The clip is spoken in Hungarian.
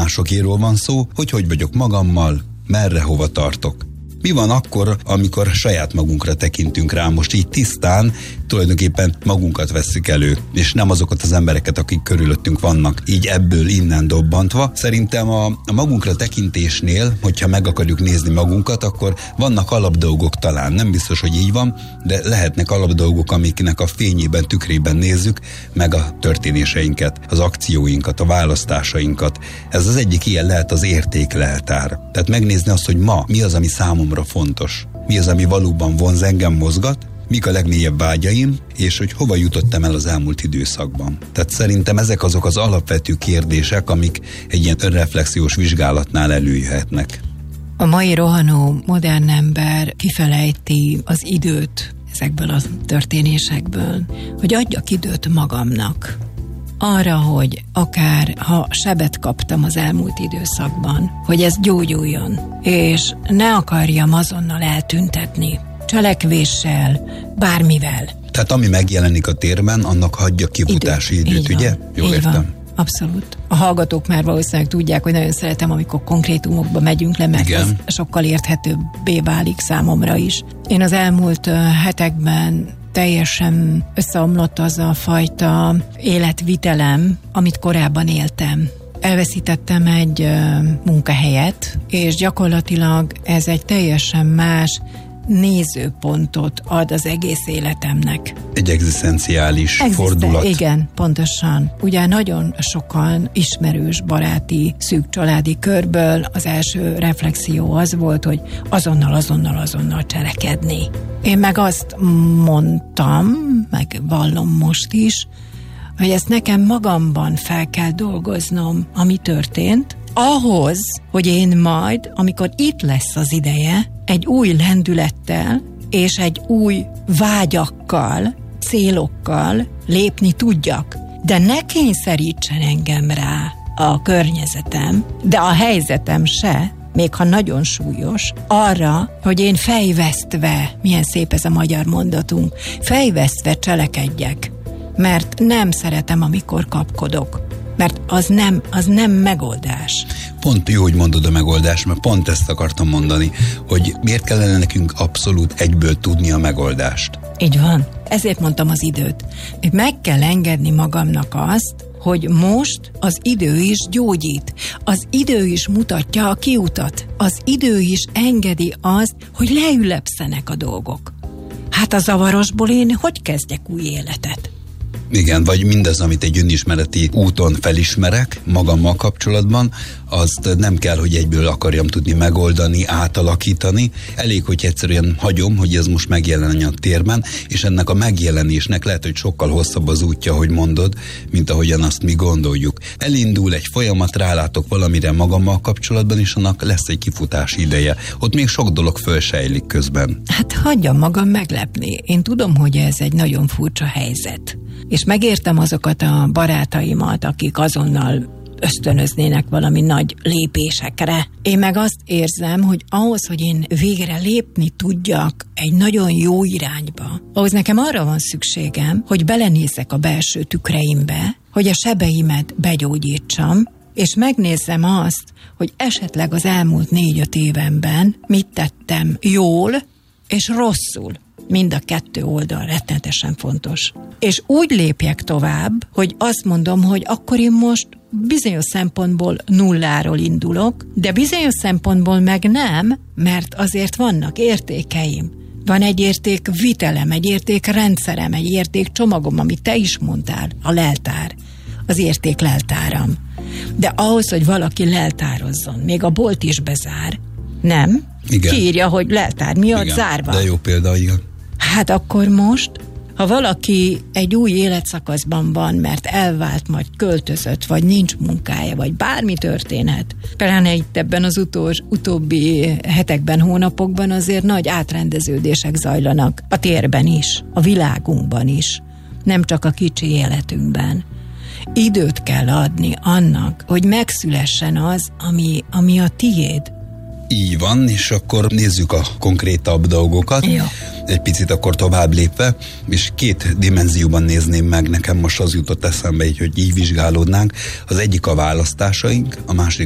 másokéről van szó, hogy vagyok magammal, merre, hova tartok. Mi van akkor, amikor saját magunkra tekintünk rá, most így tisztán, tulajdonképpen magunkat vesszük elő, és nem azokat az embereket, akik körülöttünk vannak, így ebből innen dobbantva. Szerintem a magunkra tekintésnél, hogyha meg akarjuk nézni magunkat, akkor vannak alapdolgok talán, nem biztos, hogy így van, de lehetnek alapdolgok, amiknek a fényében, tükrében nézzük meg a történéseinket, az akcióinkat, a választásainkat. Ez az egyik ilyen lehet az értékleltár. Tehát megnézni azt, hogy ma mi az, ami számomra fontos, mi az, ami valóban vonz, engem mozgat, mik a legmélyebb vágyaim, és hogy hova jutottam el az elmúlt időszakban. Tehát szerintem ezek azok az alapvető kérdések, amik egy ilyen önreflexiós vizsgálatnál előjöhetnek. A mai rohanó modern ember kifelejti az időt ezekből a történésekből, hogy adjak időt magamnak. Arra, hogy akár ha sebet kaptam az elmúlt időszakban, hogy ez gyógyuljon, és ne akarjam azonnal eltüntetni, cselekvéssel, bármivel. Tehát ami megjelenik a térben, annak hagyja kifutási időt, ugye? Jól értem? Van. Abszolút. A hallgatók már valószínűleg tudják, hogy nagyon szeretem, amikor konkrétumokba megyünk le, mert ez sokkal érthetőbbé válik számomra is. Én az elmúlt hetekben teljesen összeomlott az a fajta életvitelem, amit korábban éltem. Elveszítettem egy munkahelyet, és gyakorlatilag ez egy teljesen más nézőpontot ad az egész életemnek. Egy egzisztenciális fordulat. Igen, pontosan. Ugye nagyon sokan ismerős, baráti, szűk családi körből az első reflexió az volt, hogy azonnal cselekedni. Én meg azt mondtam, meg vallom most is, hogy ezt nekem magamban fel kell dolgoznom, ami történt, ahhoz, hogy én majd, amikor itt lesz az ideje, egy új lendülettel és egy új vágyakkal, célokkal lépni tudjak. De ne kényszerítsen engem rá a környezetem, de a helyzetem se, még ha nagyon súlyos, arra, hogy én fejvesztve, milyen szép ez a magyar mondatunk, fejvesztve cselekedjek, mert nem szeretem, amikor kapkodok. Mert az nem megoldás. Pont jó, hogy mondod a megoldást, mert pont ezt akartam mondani, hogy miért kellene nekünk abszolút egyből tudni a megoldást. Így van. Ezért mondtam az időt. Meg kell engedni magamnak azt, hogy most az idő is gyógyít. Az idő is mutatja a kiutat. Az idő is engedi azt, hogy leülepszenek a dolgok. Hát a zavarosból én hogy kezdjek új életet? Igen, vagy mindaz, amit egy önismereti úton felismerek magammal kapcsolatban, azt nem kell, hogy egyből akarjam tudni megoldani, átalakítani. Elég, hogy egyszerűen hagyom, hogy ez most megjelenjen a térben, és ennek a megjelenésnek lehet, hogy sokkal hosszabb az útja, hogy mondod, mint ahogyan azt mi gondoljuk. Elindul egy folyamat, rálátok valamire magammal kapcsolatban, és annak lesz egy kifutási ideje. Ott még sok dolog fölsejlik közben. Hát hagyjam magam meglepni. Én tudom, hogy ez egy nagyon furcsa helyzet. És megértem azokat a barátaimat, akik azonnal ösztönöznének valami nagy lépésekre. Én meg azt érzem, hogy ahhoz, hogy én végre lépni tudjak egy nagyon jó irányba, ahhoz nekem arra van szükségem, hogy belenézzek a belső tükreimbe, hogy a sebeimet begyógyítsam, és megnézzem azt, hogy esetleg az elmúlt 4-5 évemben mit tettem jól és rosszul. Mind a kettő oldal rettenetesen fontos. És úgy lépjek tovább, hogy azt mondom, hogy akkor én most bizonyos szempontból nulláról indulok, de bizonyos szempontból meg nem, mert azért vannak értékeim. Van egy értékvitelem, egy értékrendszerem, egy értékcsomagom, amit te is mondtál, a leltár, az értékleltáram. De ahhoz, hogy valaki leltározzon, még a bolt is bezár, nem? Igen. Kiírja, hogy leltár miatt igen, zárva. De jó példa, igen. Hát akkor most, ha valaki egy új életszakaszban van, mert elvált, majd költözött, vagy nincs munkája, vagy bármi történhet, pláne itt ebben az utóbbi hetekben, hónapokban azért nagy átrendeződések zajlanak a térben is, a világunkban is, nem csak a kicsi életünkben. Időt kell adni annak, hogy megszülessen az, ami a tiéd. Így van, és akkor nézzük a konkrétabb dolgokat. Jó. Egy picit akkor tovább lépve, és 2 dimenzióban nézném meg, nekem most az jutott eszembe, hogy így vizsgálódnánk. Az egyik a választásaink, a másik